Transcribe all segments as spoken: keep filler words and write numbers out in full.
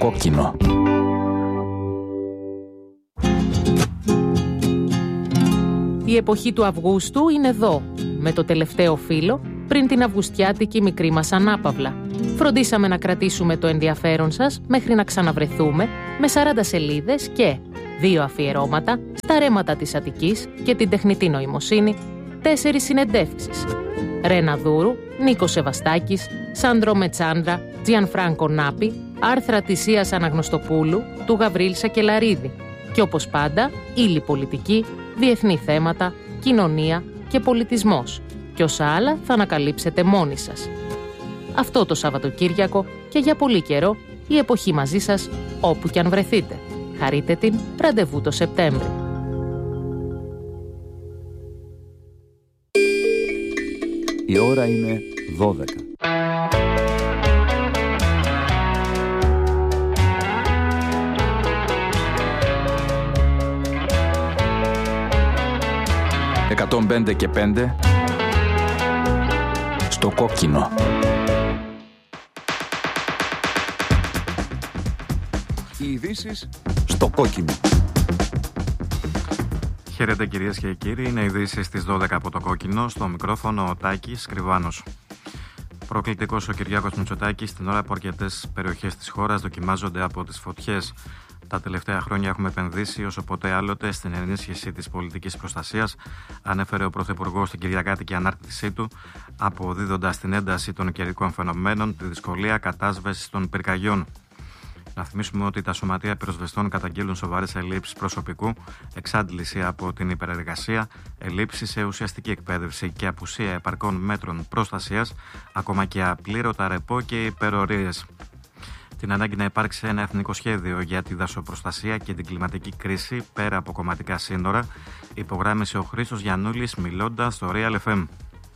κόκκινο. Η εποχή του Αυγούστου είναι εδώ, με το τελευταίο φύλλο, πριν την αυγουστιάτικη μικρή μας ανάπαυλα. Φροντίσαμε να κρατήσουμε το ενδιαφέρον σας μέχρι να ξαναβρεθούμε με σαράντα σελίδες και δύο αφιερώματα στα ρέματα της Αττικής και την τεχνητή νοημοσύνη, τέσσερις συνεντεύξεις. Ρένα Δούρου, Νίκος Σεβαστάκης, Σάντρο Μετσάντρα, Τζιανφράνκο Νάπη, άρθρα της Ίας Αναγνωστοπούλου, του Γαβρίλ Σακελαρίδη. Και όπως πάντα, ύλη πολιτική, διεθνή θέματα, κοινωνία και πολιτισμός. Και όσα άλλα θα ανακαλύψετε μόνοι σας. Αυτό το Σαββατοκύριακο και για πολύ καιρό η εποχή μαζί σας όπου κι αν βρεθείτε. Χαρείτε την, ραντεβού το Σεπτέμβρη. Η ώρα είναι δώδεκα. εκατόν πέντε και πέντε στο κόκκινο. Οι ειδήσεις στο κόκκινο. Χαίρετε κυρίες και κύριοι, είναι ειδήσεις στις δώδεκα από το κόκκινο, στο μικρόφωνο ο Τάκης Κρυβάνος. Προκλητικός ο Κυριάκος Μητσοτάκης στην ώρα που αρκετές περιοχές της χώρας δοκιμάζονται από τις φωτιές. Τα τελευταία χρόνια έχουμε επενδύσει όσο ποτέ άλλοτε στην ενίσχυση της πολιτικής προστασίας, ανέφερε ο Πρωθυπουργός στην κυριακάτικη ανάρτησή του, αποδίδοντας την ένταση των καιρικών φαινομένων τη δυσκολία κατάσβεσης των πυρκαγιών. Να θυμίσουμε ότι τα σωματεία πυροσβεστών καταγγείλουν σοβαρές ελλείψεις προσωπικού, εξάντληση από την υπερεργασία, ελλείψεις σε ουσιαστική εκπαίδευση και απουσία επαρκών μέτρων προστασίας, ακόμα και απλήρωτα ρεπό και υπερορίες. Την ανάγκη να υπάρξει ένα εθνικό σχέδιο για τη δασοπροστασία και την κλιματική κρίση πέρα από κομματικά σύνορα, υπογράμμισε ο Χρήστος Γιαννούλης μιλώντας στο Real εφ εμ.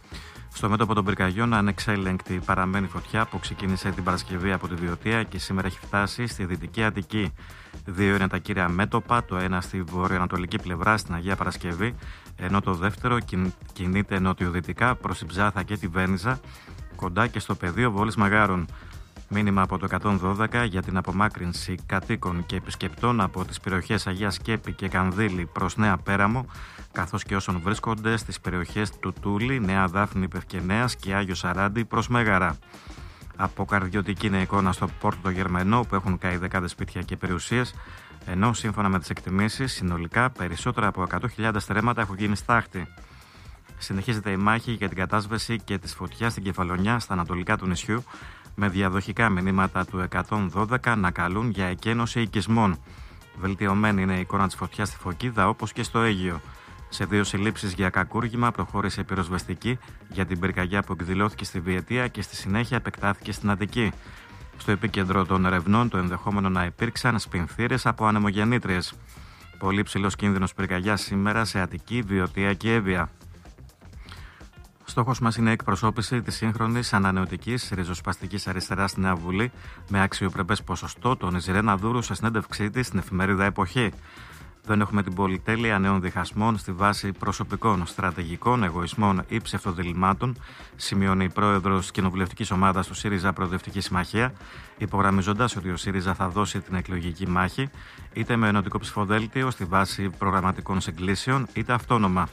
Στο μέτωπο των πυρκαγιών, ανεξέλεγκτη παραμένει φωτιά που ξεκίνησε την Παρασκευή από τη Βιωτία και σήμερα έχει φτάσει στη Δυτική Αττική. Δύο είναι τα κύρια μέτωπα, το ένα στη βορειοανατολική πλευρά στην Αγία Παρασκευή, ενώ το δεύτερο κινείται νοτιοδυτικά προς την Ψάθα και τη Βένιζα, κοντά και στο πεδίο Βόλης Μαγάρων. Μήνυμα από το εκατόν δώδεκα για την απομάκρυνση κατοίκων και επισκεπτών από τις περιοχές Αγία Σκέπη και Κανδύλη προς Νέα Πέραμο, καθώς και όσων βρίσκονται στις περιοχές του Τούλη, Νέα Δάφνη Πευκενέας και Άγιο Σαράντι προς Μέγαρα. Αποκαρδιωτική είναι εικόνα στο Πόρτο το Γερμανό, που έχουν καεί δεκάδες σπίτια και περιουσίες, ενώ σύμφωνα με τις εκτιμήσεις συνολικά περισσότερα από εκατό χιλιάδες στρέμματα έχουν γίνει στάχτη. Συνεχίζεται η μάχη για την κατάσβεση και της φωτιάς στην Κεφαλονιά στα ανατολικά του νησιού, με διαδοχικά μηνύματα του εκατόν δώδεκα να καλούν για εκένωση οικισμών. Βελτιωμένη είναι η εικόνα της φωτιάς στη Φωκίδα όπως και στο Αίγυο. Σε δύο συλλήψεις για κακούργημα προχώρησε η πυροσβεστική για την πυρκαγιά που εκδηλώθηκε στη Βιετία και στη συνέχεια επεκτάθηκε στην Αττική. Στο επίκεντρο των ερευνών το ενδεχόμενο να υπήρξαν σπινθήρες από ανεμογεννήτριες. Πολύ ψηλός κίνδυνος πυρκαγιάς σήμερα σε Αττική, Βιωτία και Εύβοια. Στόχος μας είναι η εκπροσώπηση της σύγχρονης ανανεωτικής ριζοσπαστικής αριστεράς στη Νέα Βουλή με αξιοπρεπές ποσοστό, τόνιζε η Ρένα Δούρου σε συνέντευξή της στην εφημερίδα Εποχή. Δεν έχουμε την πολυτέλεια νέων διχασμών στη βάση προσωπικών, στρατηγικών, εγωισμών ή ψευτοδιλημάτων, σημειώνει η πρόεδρος της κοινοβουλευτικής ομάδας του ΣΥΡΙΖΑ Προοδευτική Συμμαχία, υπογραμμιζοντας ότι ο ΣΥΡΙΖΑ θα δώσει την εκλογική μάχη είτε με ενωτικό ψηφοδέλτιο στη βάση προγραμματικών συγκλήσεων, είτε αυτόνομα.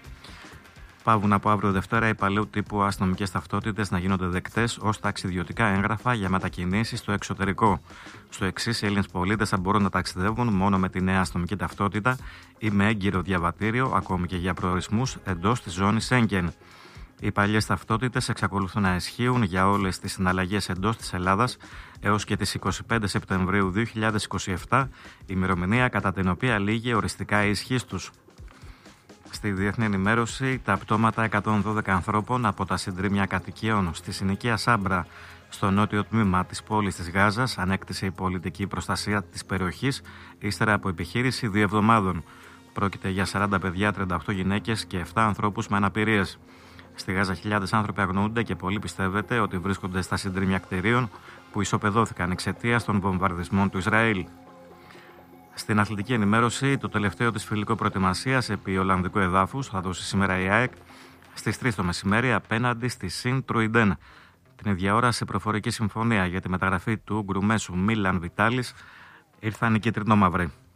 Πάβουν από αύριο Δευτέρα οι παλαιού τύπου αστυνομικές ταυτότητες να γίνονται δεκτές ως ταξιδιωτικά έγγραφα για μετακινήσεις στο εξωτερικό. Στο εξής, οι Έλληνες πολίτες θα μπορούν να ταξιδεύουν μόνο με τη νέα αστυνομική ταυτότητα ή με έγκυρο διαβατήριο, ακόμη και για προορισμούς εντός της ζώνης Σέγγεν. Οι παλιές ταυτότητες εξακολουθούν να ισχύουν για όλες τις συναλλαγές εντός της Ελλάδας έως και τις εικοστή πέμπτη Σεπτεμβρίου δύο χιλιάδες είκοσι επτά, ημερομηνία κατά την οποία λήγει οριστικά η ισχύς τους. Στη διεθνή ενημέρωση, τα πτώματα εκατόν δώδεκα ανθρώπων από τα συντρίμμια κατοικιών στη συνοικία Σάμπρα, στο νότιο τμήμα της πόλης της Γάζας, ανέκτησε η πολιτική προστασία της περιοχής ύστερα από επιχείρηση δύο εβδομάδων. Πρόκειται για σαράντα παιδιά, τριάντα οκτώ γυναίκες και επτά ανθρώπους με αναπηρίες. Στη Γάζα, χιλιάδες άνθρωποι αγνοούνται και πολλοί πιστεύετε ότι βρίσκονται στα συντρίμμια κτηρίων που ισοπεδώθηκαν εξαιτίας των βομβαρδισμών του Ισραήλ. Στην αθλητική ενημέρωση, το τελευταίο της φιλικό προετοιμασίας επί Ολλανδικού εδάφους θα δώσει σήμερα η ΑΕΚ στις τρεις το μεσημέρι απέναντι στη Συν Τρουιντέν. Την ίδια ώρα, σε προφορική συμφωνία για τη μεταγραφή του γκρουμέσου Μίλαν Βιτάλης, ήρθαν οι κίτρινο-μαυροί.